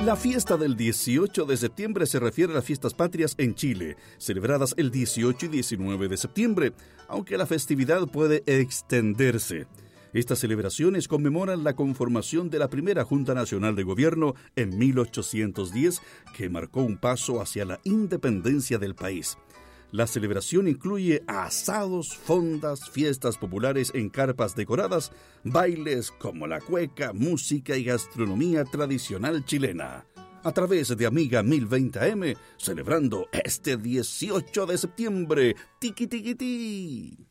La fiesta del 18 de septiembre se refiere a las fiestas patrias en Chile, celebradas el 18 y 19 de septiembre, aunque la festividad puede extenderse. Estas celebraciones conmemoran la conformación de la primera Junta Nacional de Gobierno en 1810, que marcó un paso hacia la independencia del país. La celebración incluye asados, fondas, fiestas populares en carpas decoradas, bailes como la cueca, música y gastronomía tradicional chilena. A través de Amiga 1020 AM, celebrando este 18 de septiembre. ¡Tiqui, tiqui, ti!